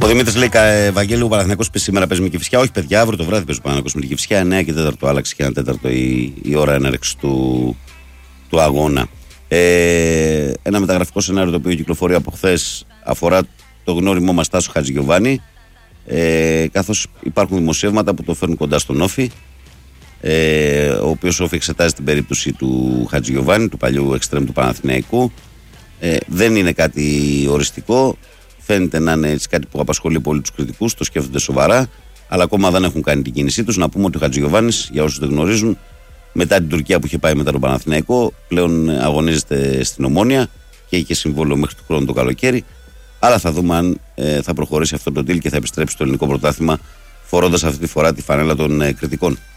Ο Δημήτρης λέει: Βαγγέλη, ο Παναθηναϊκός σήμερα παίζει με Κηφισιά. Όχι, παιδιά, αύριο το βράδυ παίζει ο Παναθηναϊκός με την Κηφισιά. 9 και 4 άλλαξε και 1 4 η ώρα έναρξη του αγώνα. Ένα μεταγραφικό σενάριο το οποίο κυκλοφορεί από χθες αφορά το γνώριμό μας Τάσο Χατζηγιοβάνη. Καθώς υπάρχουν δημοσιεύματα που το φέρνουν κοντά στον Όφη, ο οποίος Όφη εξετάζει την περίπτωση του Χατζηγιοβάνη, του παλιού εξτρέμ του Παναθηναϊκού. Δεν είναι κάτι οριστικό. Φαίνεται να είναι έτσι κάτι που απασχολεί πολύ τους κριτικούς, το σκέφτονται σοβαρά, αλλά ακόμα δεν έχουν κάνει την κίνησή τους. Να πούμε ότι ο Χατζηγιοβάνης, για όσους δεν γνωρίζουν, μετά την Τουρκία που είχε πάει μετά τον Παναθηναϊκό, πλέον αγωνίζεται στην Ομόνια και έχει και συμβόλαιο μέχρι του χρόνου το καλοκαίρι. Αλλά θα δούμε αν θα προχωρήσει αυτό το deal και θα επιστρέψει στο ελληνικό πρωτάθλημα, φορώντας αυτή τη φορά τη φανέλα των κριτικών.